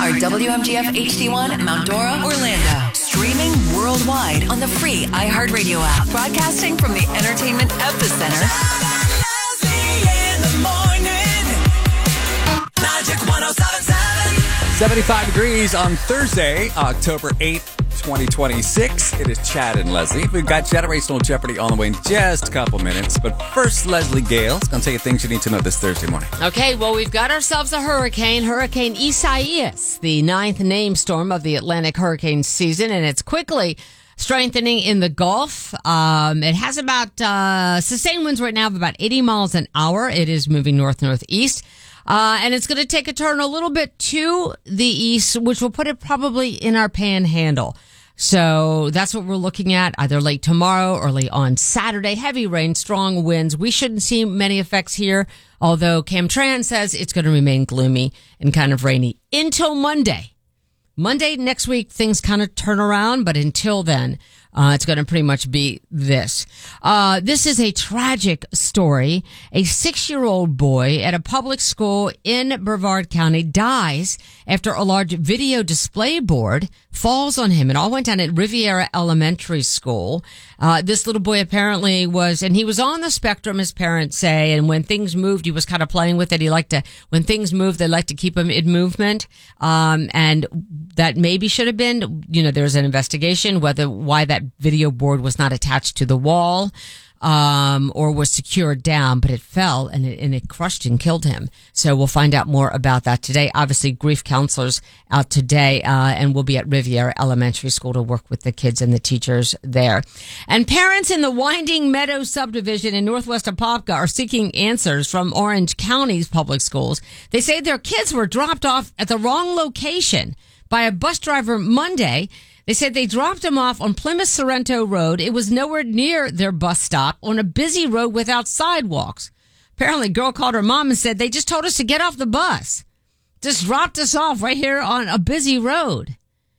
are WMGF HD1, Mount Dora, Orlando. Streaming worldwide on the free iHeartRadio app. Broadcasting from the entertainment epicenter. Magic 107.7. 75 degrees on Thursday, October 8th, 2026. It is Chad and Leslie. We've got Generational Jeopardy on the way in just a couple minutes. But first, Leslie Gale is going to tell you things you need to know this Thursday morning. Okay, well, we've got ourselves a hurricane, Hurricane Isaias, the 9th named storm of the Atlantic hurricane season, and it's quickly strengthening in the Gulf. It has about sustained winds right now of about 80 miles an hour. It is moving north-northeast. And it's going to take a turn a little bit to the east, which will put it probably in our panhandle. So that's what we're looking at, either late tomorrow, early on Saturday. Heavy rain, strong winds. We shouldn't see many effects here, although Camtran says it's going to remain gloomy and kind of rainy until Monday. Monday next week, things kind of turn around, but until then, it's going to pretty much be this. This is a tragic story. A 6-year-old boy at a public school in Brevard County dies after a large video display board falls on him. It all went down at Riviera Elementary School. This little boy apparently and he was on the spectrum, his parents say, and when things moved, he was kind of playing with it. When things moved, they like to keep him in movement. And that maybe should have been, there's an investigation why that video board was not attached to the wall, or was secured down, but it fell and it crushed and killed him. So we'll find out more about that today. Obviously, grief counselors out today, and we'll be at Riviera Elementary School to work with the kids and the teachers there. And parents in the Winding Meadow subdivision in northwest Apopka are seeking answers from Orange County's public schools. They say their kids were dropped off at the wrong location by a bus driver Monday. They said they dropped him off on Plymouth Sorrento Road. It was nowhere near their bus stop on a busy road without sidewalks. Apparently, a girl called her mom and said, they just told us to get off the bus. Just dropped us off right here on a busy road.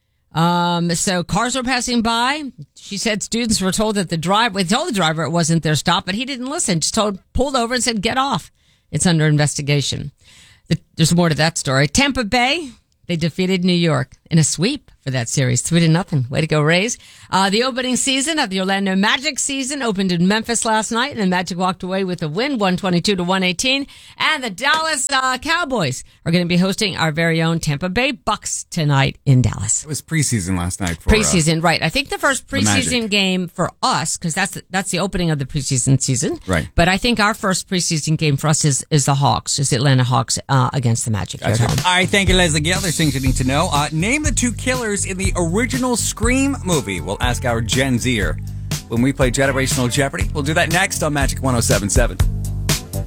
So cars were passing by. She said students were told that they told the driver it wasn't their stop, but he didn't listen. Just pulled over and said, get off. It's under investigation. There's more to that story. Tampa Bay, they defeated New York in a sweep for that series, 3-0. Way to go, Rays. The opening season of the Orlando Magic season opened in Memphis last night, and the Magic walked away with a win, 122-118. And the Dallas Cowboys are going to be hosting our very own Tampa Bay Bucks tonight in Dallas. It was preseason last night. Preseason, right. I think the first preseason game for us, because that's the opening of the preseason season. Right. But I think our first preseason game for us is the Hawks, is the Atlanta Hawks against the Magic. Gotcha. All right, thank you, Leslie Gale. There's things you need to know. Name the 2 killers in the original Scream movie. We'll ask our Gen Zer when we play Generational Jeopardy. We'll do that next on Magic 107.7.